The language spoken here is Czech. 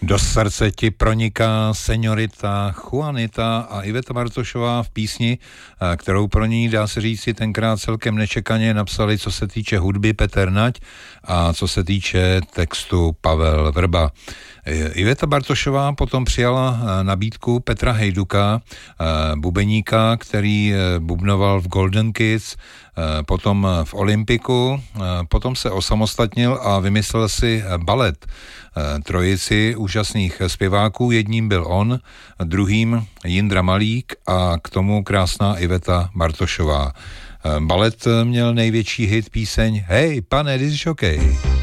Do srdce ti proniká Señorita Juanita a Iveta Bartošová v písni, kterou pro ní, dá se říct, si tenkrát celkem nečekaně napsali, co se týče hudby, Petr Nať a co se týče textu Pavel Vrba. Iveta Bartošová potom přijala nabídku Petra Hejduka, bubeníka, který bubnoval v Golden Kids, potom v Olympiku, potom se osamostatnil a vymyslel si balet. Trojici úžasných zpěváků, jedním byl on, druhým Jindra Malík a k tomu krásná Iveta Bartošová. Balet měl největší hit píseň Hej, pane, diskžokej.